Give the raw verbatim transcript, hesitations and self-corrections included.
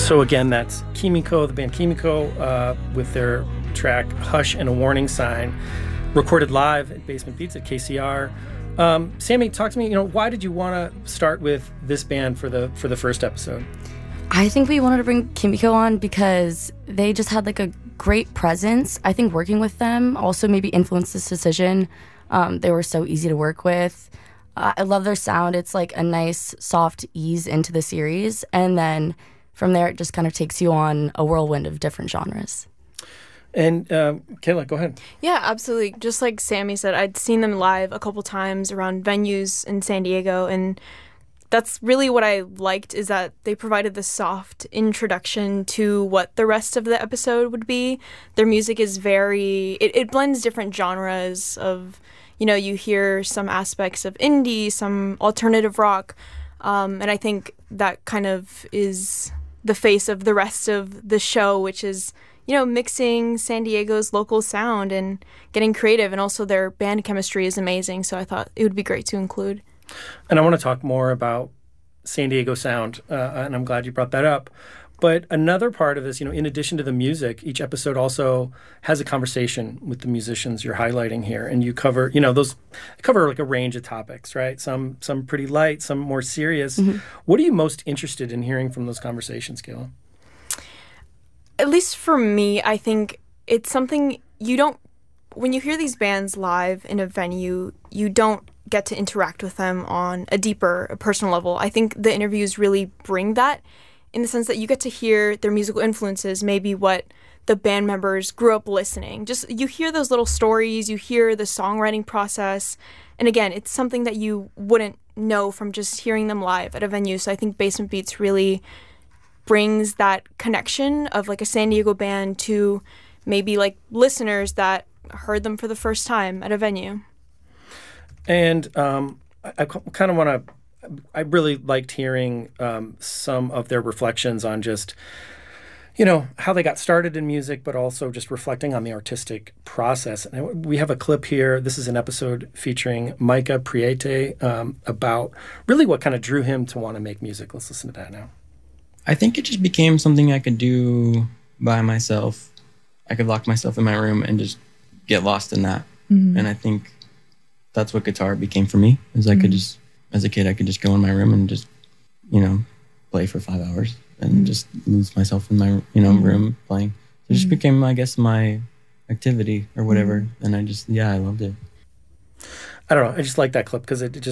So again, that's Kimiko, the band Kimiko, uh, with their track Hush and a Warning Sign, recorded live at Basement Beats at K C R. Um, Sammy, talk to me, you know, why did you want to start with this band for the for the first episode? I think we wanted to bring Kimiko on because they just had like a great presence. I think working with them also maybe influenced this decision. Um, they were so easy to work with. Uh, I love their sound. It's like a nice, soft ease into the series. And then from there, it just kind of takes you on a whirlwind of different genres. And uh, Kayla, go ahead. Yeah, absolutely. Just like Sammy said, I'd seen them live a couple times around venues in San Diego, and that's really what I liked, is that they provided the soft introduction to what the rest of the episode would be. Their music is very, it, it blends different genres of, you know, you hear some aspects of indie, some alternative rock, um, and I think that kind of is the face of the rest of the show, which is, you know, mixing San Diego's local sound and getting creative, and also their band chemistry is amazing, so I thought it would be great to include. And I want to talk more about San Diego sound, uh, and I'm glad you brought that up. But another part of this, you know, in addition to the music, each episode also has a conversation with the musicians you're highlighting here, and you cover, you know, those cover like a range of topics, right? Some some pretty light, some more serious. Mm-hmm. What are you most interested in hearing from those conversations, Kayla? At least for me, I think it's something you don't, when you hear these bands live in a venue, you don't get to interact with them on a deeper, a personal level. I think the interviews really bring that, in the sense that you get to hear their musical influences, maybe what the band members grew up listening. Just, you hear those little stories, you hear the songwriting process, and again, it's something that you wouldn't know from just hearing them live at a venue. So I think Basement Beats really brings that connection of like a San Diego band to maybe like listeners that heard them for the first time at a venue. And um, I, I kind of want to, I really liked hearing um, some of their reflections on just, you know, how they got started in music, but also just reflecting on the artistic process. And we have a clip here. This is an episode featuring Micah Priete um, about really what kind of drew him to want to make music. Let's listen to that now. I think it just became something I could do by myself. I could lock myself in my room and just get lost in that. Mm-hmm. And I think that's what guitar became for me, is I mm-hmm. could just, as a kid, I could just go in my room and just, you know, play for five hours and mm-hmm. just lose myself in my, you know, mm-hmm. room playing. So it just became, I guess, my activity or whatever. Mm-hmm. And I just, yeah, I loved it. I don't know. I just like that clip because it, it just